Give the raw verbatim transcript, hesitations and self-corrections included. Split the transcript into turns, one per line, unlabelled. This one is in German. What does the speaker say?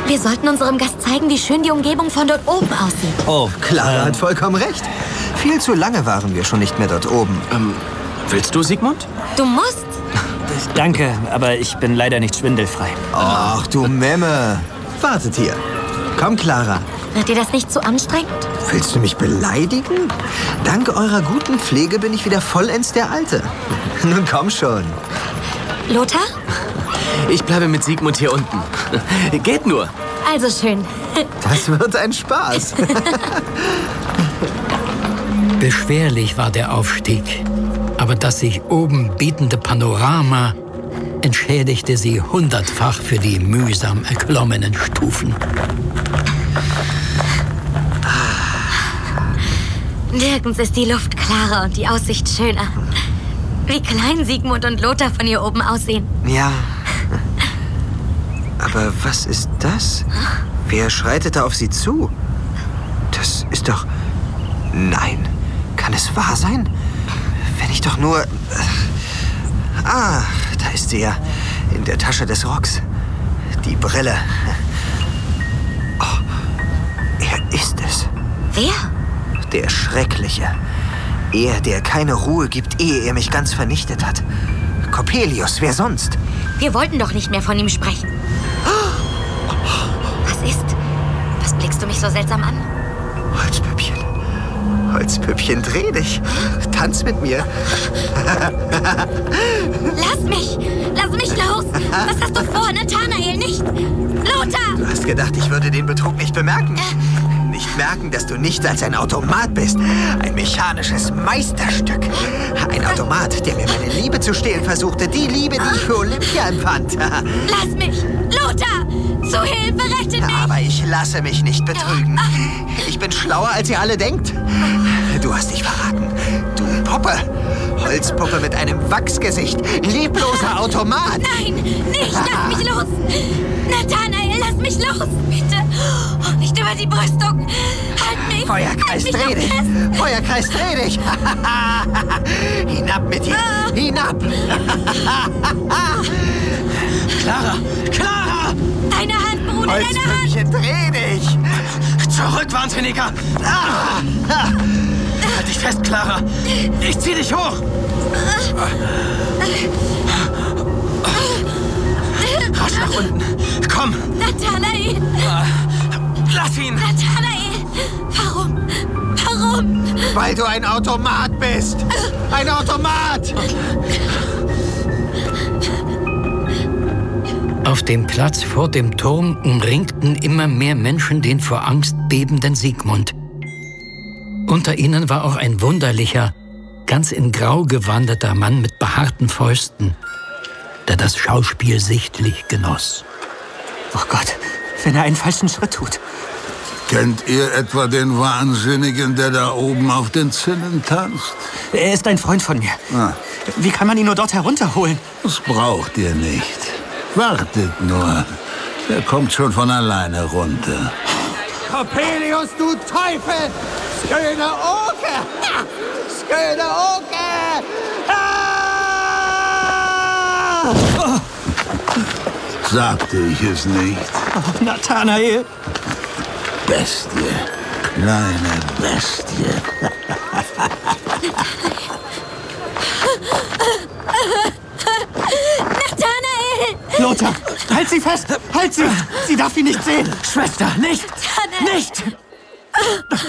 Wir sollten unserem Gast zeigen, wie schön die Umgebung von dort oben aussieht.
Oh,
Clara hat vollkommen recht. Viel zu lange waren wir schon nicht mehr dort oben.
Ähm, willst du, Sigmund?
Du musst.
Danke, aber ich bin leider nicht schwindelfrei.
Ach, du Memme. Wartet hier. Komm, Clara.
Wird dir das nicht zu anstrengend?
Willst du mich beleidigen? Dank eurer guten Pflege bin ich wieder vollends der Alte. Nun komm schon.
Lothar?
Ich bleibe mit Sigmund hier unten. Geht nur.
Also schön.
Das wird ein Spaß.
Beschwerlich war der Aufstieg, aber das sich oben bietende Panorama entschädigte sie hundertfach für die mühsam erklommenen Stufen.
Nirgends ist die Luft klarer und die Aussicht schöner. Wie klein Sigmund und Lothar von hier oben aussehen.
Ja. Aber was ist das? Wer schreitet da auf sie zu? Das ist doch... Nein. Kann es wahr sein? Wenn ich doch nur... Ah, da ist sie ja. In der Tasche des Rocks. Die Brille. Oh, er ist es.
Wer?
Der Schreckliche. Er, der keine Ruhe gibt, ehe er mich ganz vernichtet hat. Coppelius, wer sonst?
Wir wollten doch nicht mehr von ihm sprechen. Was ist? Was blickst du mich so seltsam an?
Holzpüppchen. Holzpüppchen, dreh dich. Tanz mit mir.
Lass mich! Lass mich los! Was hast du vor, Nathanael? Nicht! Lothar!
Du hast gedacht, ich würde den Betrug nicht bemerken. Nicht merken, dass du nichts als ein Automat bist. Ein mechanisches Meisterstück. Ein Automat, der mir meine Liebe zu stehlen versuchte. Die Liebe, die ich für Olympia empfand.
Lass mich! Lothar! Zu Hilfe, rette mich!
Aber ich lasse mich nicht betrügen. Ich bin schlauer, als ihr alle denkt. Du hast dich verraten. Du Puppe. Holzpuppe mit einem Wachsgesicht. Lebloser Automat.
Nein, nicht! Lass mich los! Nathanael, lass mich los! Bitte! Oh, nicht über die Brüstung! Halt mich!
Feuerkreis,
halt mich
dreh dich!
fest.
Feuerkreis, dreh dich! Hinab mit dir! Hinab!
Clara! Clara!
Deine Hand, Bruder, deine Hand!
Holzpüppchen, dreh dich!
Zurück, Wahnsinniger! Ah! Halt dich fest, Clara! Ich zieh dich hoch! Rasch nach unten! Komm!
Nathanael!
Lass ihn!
Nathanael! Warum? Warum?
Weil du ein Automat bist! Ein Automat!
Auf dem Platz vor dem Turm umringten immer mehr Menschen den vor Angst bebenden Sigmund. Unter ihnen war auch ein wunderlicher, ganz in Grau gewandeter Mann mit behaarten Fäusten, der das Schauspiel sichtlich genoss.
Oh Gott, wenn er einen falschen Schritt tut.
Kennt ihr etwa den Wahnsinnigen, der da oben auf den Zinnen tanzt?
Er ist ein Freund von mir.
Ah.
Wie kann man ihn nur dort herunterholen?
Das braucht ihr nicht. Wartet nur. Er kommt schon von alleine runter.
Coppelius, du Teufel! Schöne Oke! Schöne Oke! Ah!
Oh. Sagte ich es nicht?
Oh, Nathanael!
Bestie. Kleine Bestie.
Nathanael!
Lothar, halt sie fest! Halt sie! Sie darf ihn nicht sehen!
Schwester, nicht!
Nathanael!
Nicht!